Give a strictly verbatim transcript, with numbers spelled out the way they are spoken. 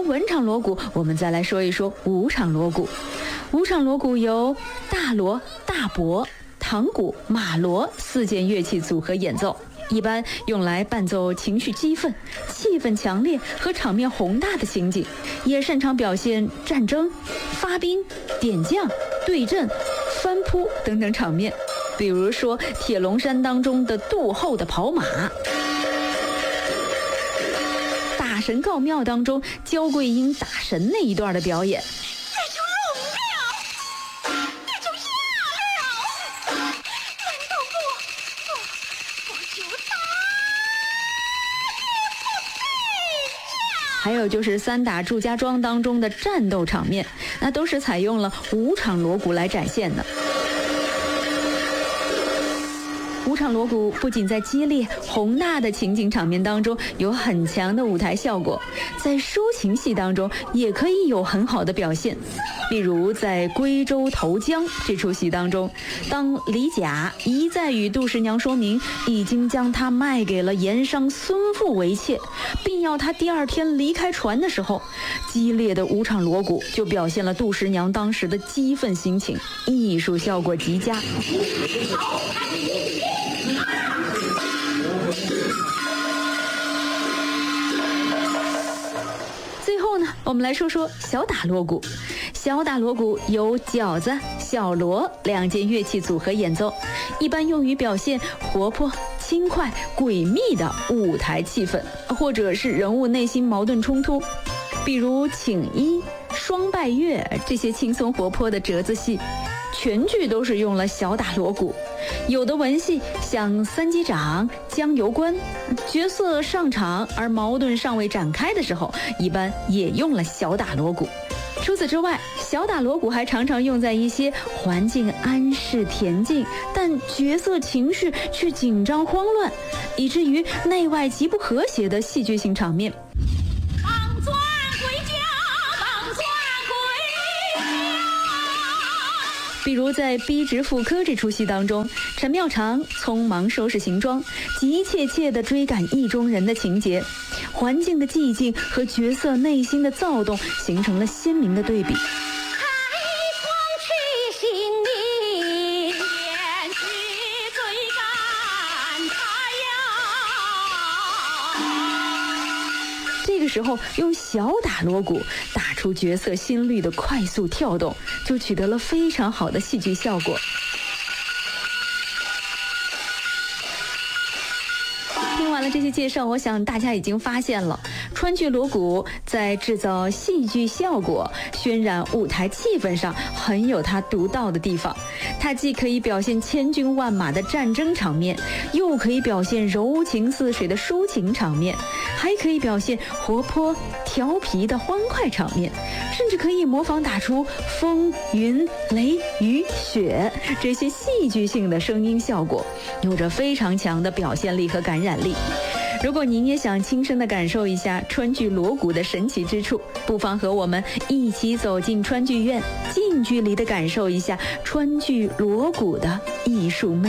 文场锣鼓，我们再来说一说武场锣鼓。武场锣鼓由大锣、大钹、堂鼓、马锣四件乐器组合演奏，一般用来伴奏情绪激愤、气氛强烈和场面宏大的情景，也擅长表现战争、发兵、点将、对阵、翻扑等等场面。比如说铁笼山当中的杜后的跑马，大神告庙当中焦桂英打神那一段的表演。还有就是三打祝家庄当中的战斗场面，那都是采用了武场锣鼓来展现的。武场锣鼓不仅在激烈宏大的情景场面当中有很强的舞台效果，在抒情戏当中也可以有很好的表现。例如在归州投江这出戏当中，当李甲一再与杜十娘说明已经将她卖给了盐商孙富为妾，并要她第二天离开船的时候，激烈的武场锣鼓就表现了杜十娘当时的激愤心情，艺术效果极佳。最后呢，我们来说说小打锣鼓。小打锣鼓由饺子、小锣两件乐器组合演奏，一般用于表现活泼、轻快、诡秘的舞台气氛，或者是人物内心矛盾冲突，比如请医、双拜月这些轻松活泼的折子戏，全剧都是用了小打锣鼓。有的文戏像三击掌、江油关，角色上场而矛盾尚未展开的时候，一般也用了小打锣鼓。除此之外，小打锣鼓还常常用在一些环境安适恬静，但角色情绪却紧张慌乱，以至于内外极不和谐的戏剧性场面。比如在《逼职妇科》这出戏当中，陈妙常匆忙收拾行装，急切切地追赶意中人的情节，环境的寂静和角色内心的躁动形成了鲜明的对比。这个时候用小打锣鼓打出角色心率的快速跳动，就取得了非常好的戏剧效果。听完了这些介绍，我想大家已经发现了，川剧锣鼓在制造戏剧效果、渲染舞台气氛上很有它独到的地方。它既可以表现千军万马的战争场面，又可以表现柔情似水的抒情场面，还可以表现活泼调皮的欢快场面，甚至可以模仿打出风、云、雷、雨、雪这些戏剧性的声音效果，有着非常强的表现力和感染力。如果您也想亲身的感受一下川剧锣鼓的神奇之处，不妨和我们一起走进川剧院，近距离的感受一下川剧锣鼓的艺术魅力。